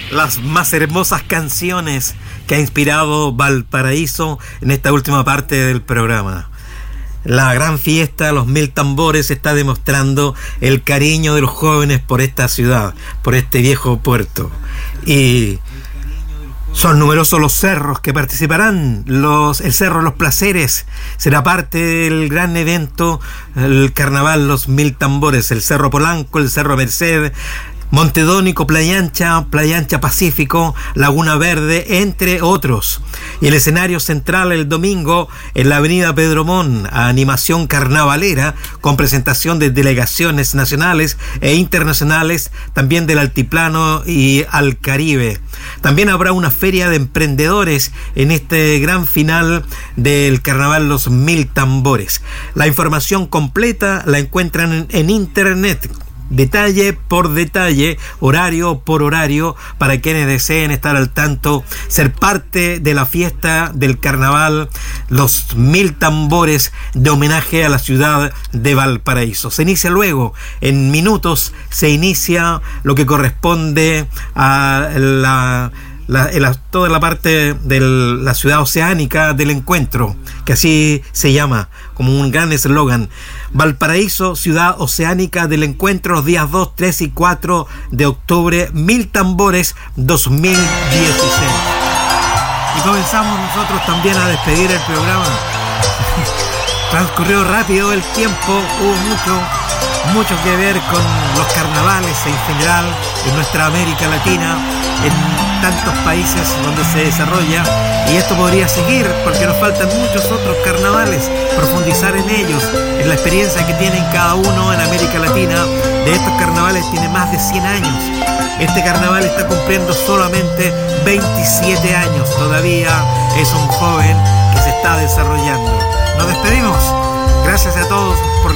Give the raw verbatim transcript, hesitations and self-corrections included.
las más hermosas canciones que ha inspirado Valparaíso en esta última parte del programa. La gran fiesta, los mil tambores, está demostrando el cariño de los jóvenes por esta ciudad, por este viejo puerto. Y son numerosos los cerros que participarán. Los, el Cerro Los Placeres será parte del gran evento, el carnaval Los Mil Tambores. El Cerro Polanco, el Cerro Merced, Montedónico, Playa Ancha, Playa Ancha Pacífico, Laguna Verde, entre otros. Y el escenario central el domingo en la avenida Pedro Mon, animación carnavalera con presentación de delegaciones nacionales e internacionales, también del altiplano y al Caribe. También habrá una feria de emprendedores en este gran final del carnaval Los Mil Tambores. La información completa la encuentran en, en internet, detalle por detalle, horario por horario, para quienes deseen estar al tanto, ser parte de la fiesta del carnaval Los Mil Tambores, de homenaje a la ciudad de Valparaíso. Se inicia luego, en minutos, se inicia lo que corresponde a la La, la, toda la parte de la ciudad oceánica del encuentro, que así se llama, como un gran eslogan. Valparaíso, ciudad oceánica del encuentro, los días dos, tres y cuatro de octubre, Mil Tambores dos mil dieciséis. Y comenzamos nosotros también a despedir el programa. Transcurrió rápido el tiempo, hubo mucho, mucho que ver con los carnavales en general en nuestra América Latina, en tantos países donde se desarrolla, y esto podría seguir porque nos faltan muchos otros carnavales, profundizar en ellos, en la experiencia que tienen cada uno en América Latina. De estos carnavales tiene más de cien años. Este carnaval está cumpliendo solamente veintisiete años, todavía es un joven que se está desarrollando. Nos despedimos, gracias a todos por